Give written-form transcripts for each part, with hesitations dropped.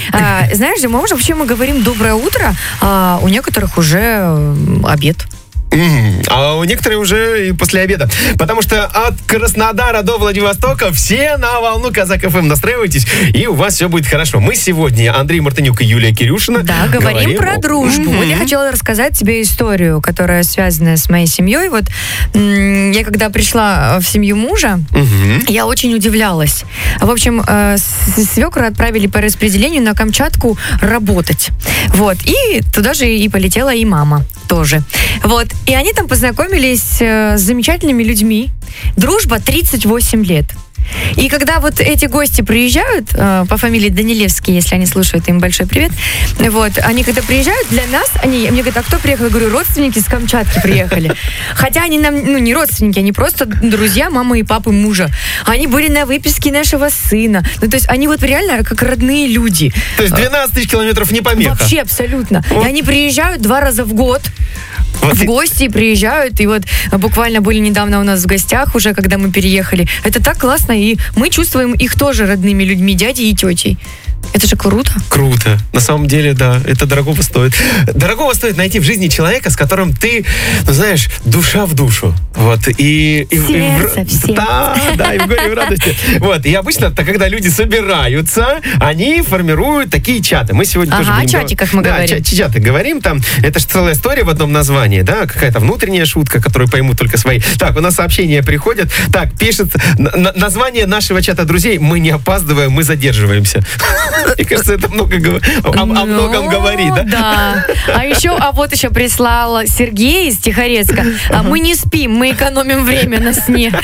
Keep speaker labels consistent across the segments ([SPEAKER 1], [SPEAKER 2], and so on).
[SPEAKER 1] Знаешь, вообще мы говорим «доброе утро», а у некоторых уже обед.
[SPEAKER 2] А у некоторых уже и после обеда. Потому что от Краснодара до Владивостока все на волну Казак ФМ настраивайтесь, и у вас все будет хорошо. Мы сегодня, Андрей Мартынюк и Юлия Кирюшина,
[SPEAKER 1] говорим про дружбу. Я хотела рассказать тебе историю, которая связана с моей семьей. Вот я когда пришла в семью мужа, я очень удивлялась. В общем, свекра отправили по распределению на Камчатку работать. Вот. И туда же и полетела и мама тоже. Вот. И они там познакомились с замечательными людьми. Дружба 38 лет. И когда вот эти гости приезжают, по фамилии Данилевский, если они слушают, им большой привет, вот, они когда приезжают, для нас, они мне говорят, а кто приехал? Я говорю, родственники с Камчатки приехали. Хотя они нам, не родственники, они просто друзья мамы и папы мужа. Они были на выписке нашего сына. Ну, то есть они вот реально как родные люди.
[SPEAKER 2] То есть 12 тысяч километров не помеха.
[SPEAKER 1] Вообще, абсолютно. И они приезжают 2 раза в год. В гости приезжают, и вот буквально были недавно у нас в гостях уже, когда мы переехали. Это так классно, и мы чувствуем их тоже родными людьми, дядей и тетей. Это же круто.
[SPEAKER 2] Круто. На самом деле, да, это дорогого стоит. Дорогого стоит найти в жизни человека, с которым ты, знаешь, душа в душу. Вот,
[SPEAKER 1] сердце в сердце.
[SPEAKER 2] Да, и в горе, и в радости. Вот, и обычно, когда люди собираются, они формируют такие чаты. Мы сегодня тоже будем...
[SPEAKER 1] о чатиках мы говорим.
[SPEAKER 2] Да, чаты говорим, там, это же целая история в одном названии, да, какая-то внутренняя шутка, которую поймут только свои. Так, у нас сообщения приходят. Так, пишет название нашего чата друзей: «Мы не опаздываем, мы задерживаемся». Мне кажется, это о многом говорит, да?
[SPEAKER 1] Да. Вот еще прислал Сергей из Тихорецка. Мы не спим, мы экономим время на сне.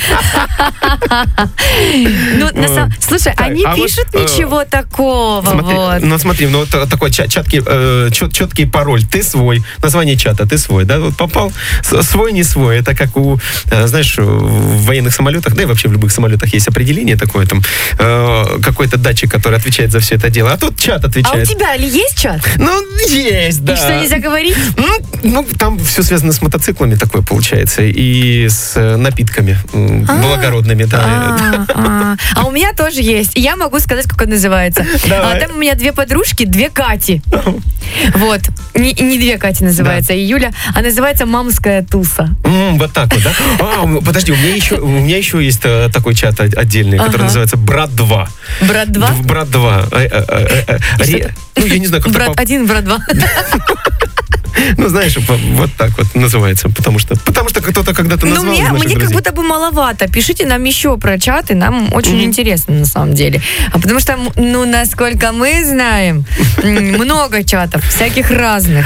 [SPEAKER 1] Слушай, они пишут ничего такого.
[SPEAKER 2] Смотри, такой четкий пароль. Ты свой. Название чата, ты свой. Да, вот попал. Свой, не свой. Это как знаешь, в военных самолетах, да и вообще в любых самолетах есть определение такое, там, какой-то датчик, который отвечает за все это дело. А тут чат отвечает.
[SPEAKER 1] А у тебя ли есть чат?
[SPEAKER 2] Есть, да.
[SPEAKER 1] И что, нельзя говорить?
[SPEAKER 2] Там все связано с мотоциклами такое получается. И с напитками благородными, да.
[SPEAKER 1] А у меня тоже есть. И я могу сказать, как он называется. Там у меня 2 подружки, 2 Кати. Вот. Не 2 Кати называется, и Юля. А называется «Мамская туса».
[SPEAKER 2] Вот так вот, да? Подожди, у меня еще есть такой чат отдельный, который называется «Брат 2».
[SPEAKER 1] «Брат 2»?
[SPEAKER 2] «Брат 2». Я не знаю, как
[SPEAKER 1] брат 1, брат 2.
[SPEAKER 2] Знаешь, вот так вот называется, потому что кто-то когда-то назвал из наших
[SPEAKER 1] мне
[SPEAKER 2] друзей.
[SPEAKER 1] как будто бы маловато. Пишите нам еще про чаты, нам очень интересно на самом деле. Потому что, насколько мы знаем, много чатов, всяких разных.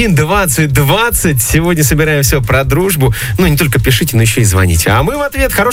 [SPEAKER 2] 928-401-2020. Сегодня собираем все про дружбу. Не только пишите, но еще и звоните. А мы в ответ